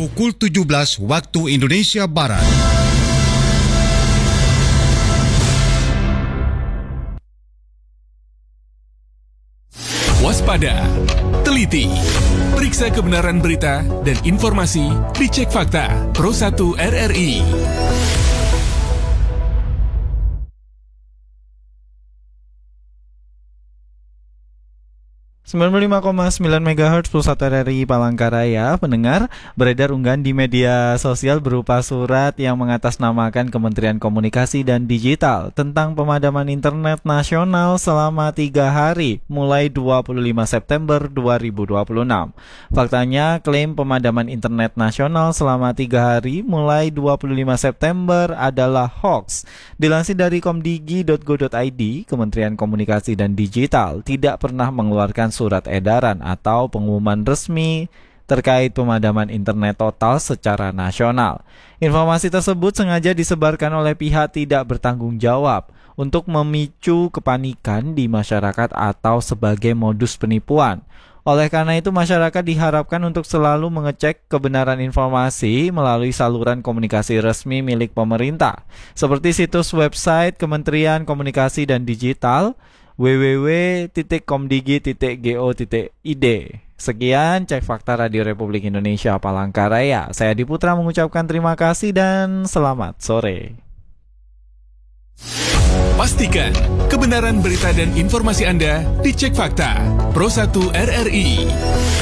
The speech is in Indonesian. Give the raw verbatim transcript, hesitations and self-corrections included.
Pukul tujuh belas waktu Indonesia Barat. Waspada, teliti, periksa kebenaran berita dan informasi, dicek fakta. Pro satu R R I. sembilan puluh lima koma sembilan megahertz Pro satu R R I Palangkaraya. Pendengar, beredar unggahan di media sosial berupa surat yang mengatasnamakan Kementerian Komunikasi dan Digital tentang pemadaman internet nasional selama tiga hari mulai dua puluh lima September dua ribu dua puluh enam. Faktanya, klaim pemadaman internet nasional selama tiga hari mulai dua puluh lima September adalah hoax. Dilansir dari komdigi dot go dot i d, Kementerian Komunikasi dan Digital tidak pernah mengeluarkan surat edaran atau pengumuman resmi terkait pemadaman internet total secara nasional. Informasi tersebut sengaja disebarkan oleh pihak tidak bertanggung jawab untuk memicu kepanikan di masyarakat atau sebagai modus penipuan. Oleh karena itu, masyarakat diharapkan untuk selalu mengecek kebenaran informasi melalui saluran komunikasi resmi milik pemerintah, seperti situs website Kementerian Komunikasi dan Digital w w w titik komdigi titik go titik i d. Sekian Cek Fakta Radio Republik Indonesia Palangkaraya. Saya Diputra mengucapkan terima kasih dan selamat sore. Pastikan kebenaran berita dan informasi Anda dicek fakta. Pro satu R R I.